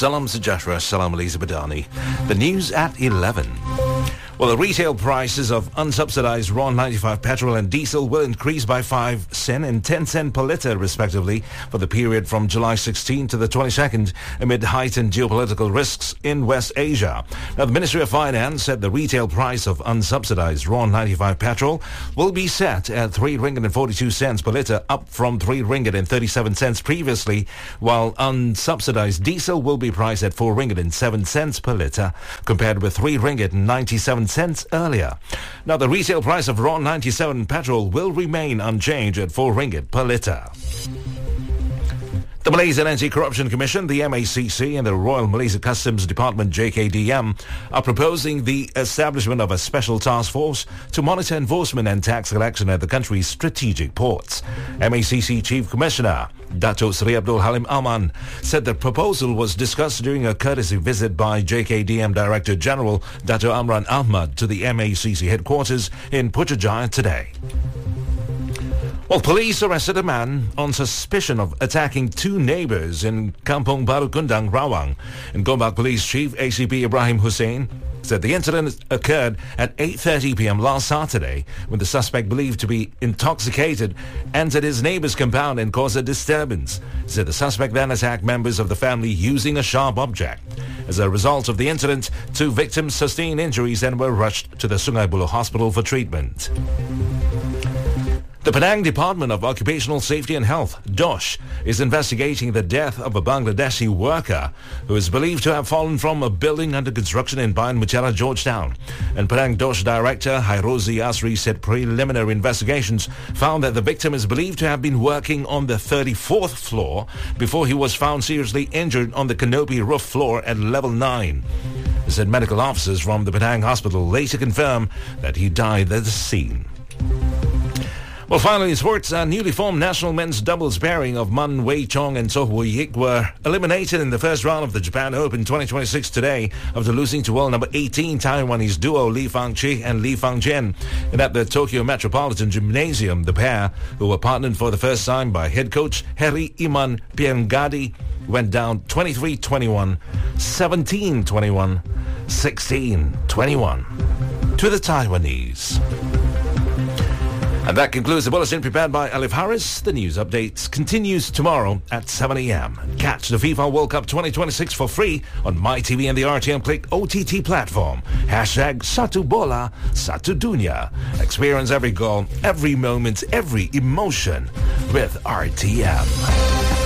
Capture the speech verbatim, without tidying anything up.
Salam Sejahtera, Salam Aliza Badani. The news at eleven. Well, the retail prices of unsubsidized raw ninety-five petrol and diesel will increase by five cent and ten cent per litre, respectively, for the period from July sixteenth to the twenty-second, amid heightened geopolitical risks in West Asia. Now, the Ministry of Finance said the retail price of unsubsidized raw ninety-five petrol will be set at three ringgit and forty-two cents per litre, up from three ringgit and thirty-seven cents previously, while unsubsidized diesel will be priced at four ringgit and seven cents per litre, compared with three ringgit and ninety-seven cents earlier. Now, the retail price of raw ninety-seven petrol will remain unchanged at four ringgit per litre. The Malaysian Anti-Corruption Commission, the M A C C, and the Royal Malaysia Customs Department, J K D M, are proposing the establishment of a special task force to monitor enforcement and tax collection at the country's strategic ports. M A C C Chief Commissioner Dato' Seri Abdul Halim Aman said the proposal was discussed during a courtesy visit by J K D M Director General Dato' Amran Ahmad to the M A C C headquarters in Putrajaya today. Well, police arrested a man on suspicion of attacking two neighbors in Kampung Baru Kundang, Rawang. And Gombak Police Chief A C P Ibrahim Hussein said the incident occurred at eight thirty p.m. last Saturday when the suspect, believed to be intoxicated, entered his neighbor's compound and caused a disturbance. He said the suspect then attacked members of the family using a sharp object. As a result of the incident, two victims sustained injuries and were rushed to the Sungai Buloh Hospital for treatment. The Penang Department of Occupational Safety and Health, D O S H, is investigating the death of a Bangladeshi worker who is believed to have fallen from a building under construction in Bayan Mutiara, Georgetown. And Penang D O S H Director Hairozi Asri said preliminary investigations found that the victim is believed to have been working on the thirty-fourth floor before he was found seriously injured on the canopy roof floor at level nine. They said medical officers from the Penang Hospital later confirmed that he died at the scene. Well, finally, in sports, a newly formed national men's doubles pairing of Man Wei Chong and So Hui Yik were eliminated in the first round of the Japan Open twenty twenty-six today after losing to world number eighteen Taiwanese duo Li Fangqi and Li Fangjian. And at the Tokyo Metropolitan Gymnasium, the pair, who were partnered for the first time by head coach Heri Iman Piangadi, went down twenty-three twenty-one, seventeen twenty-one, sixteen twenty-one to the Taiwanese. And that concludes the bulletin prepared by Alif Harris. The news updates continues tomorrow at seven a.m. Catch the FIFA World Cup twenty twenty-six for free on MyTV and the R T M Click O T T platform. Hashtag Satu Bola, Satu Dunia. Experience every goal, every moment, every emotion with R T M.